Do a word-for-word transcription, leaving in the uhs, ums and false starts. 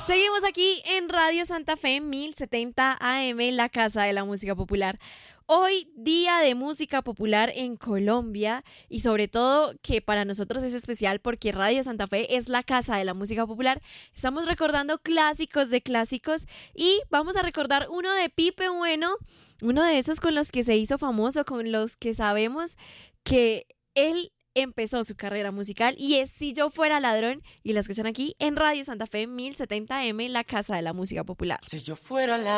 Seguimos aquí en Radio Santa Fe mil setenta A M, la casa de la música popular. Hoy, día de música popular en Colombia, y sobre todo que para nosotros es especial porque Radio Santa Fe es la casa de la música popular. Estamos recordando clásicos de clásicos y vamos a recordar uno de Pipe Bueno, uno de esos con los que se hizo famoso, con los que sabemos que él empezó su carrera musical, y es Si Yo Fuera Ladrón, y la escuchan aquí en Radio Santa Fe mil setenta A M, la casa de la música popular. Si yo fuera la